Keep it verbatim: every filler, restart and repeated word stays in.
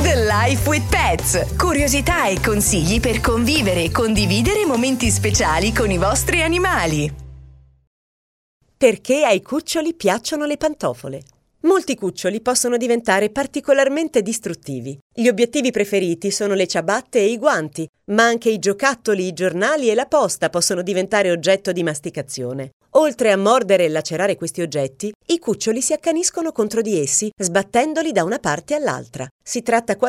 Life with Pets. Curiosità e consigli per convivere e condividere momenti speciali con i vostri animali. Perché ai cuccioli piacciono le pantofole? Molti cuccioli possono diventare particolarmente distruttivi. Gli obiettivi preferiti sono le ciabatte e i guanti, ma anche i giocattoli, i giornali e la posta possono diventare oggetto di masticazione. Oltre a mordere e lacerare questi oggetti, i cuccioli si accaniscono contro di essi, sbattendoli da una parte all'altra. Si tratta